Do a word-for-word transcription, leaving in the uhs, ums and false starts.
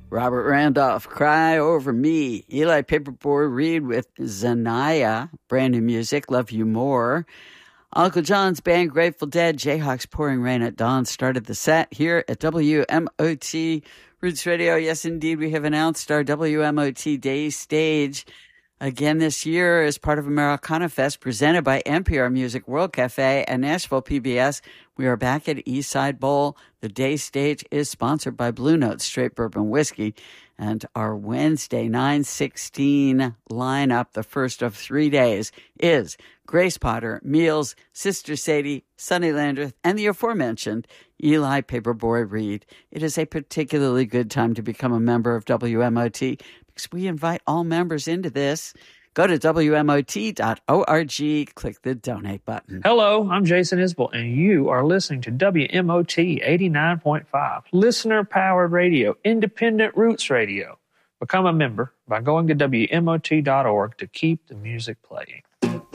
Robert Randolph, Cry Over Me. Eli Paperboy Reed with Zanaya, brand new music, Love You More. Uncle John's band, Grateful Dead, Jayhawks, Pouring Rain at Dawn started the set here at W M O T Roots Radio. Yes, indeed, we have announced our W M O T Day Stage again this year as part of Americana Fest, presented by N P R Music World Cafe and Nashville P B S. We are back at Eastside Bowl. The day stage is sponsored by Blue Note Straight Bourbon Whiskey. And our Wednesday nine sixteen lineup, the first of three days, is Grace Potter, Meals, Sister Sadie, Sonny Landreth, and the aforementioned Eli Paperboy Reed. It is a particularly good time to become a member of W M O T because we invite all members into this. Go to W M O T dot org, click the donate button. Hello, I'm Jason Isbell, and you are listening to W M O T eighty-nine point five, listener-powered radio, independent roots radio. Become a member by going to W M O T dot org to keep the music playing.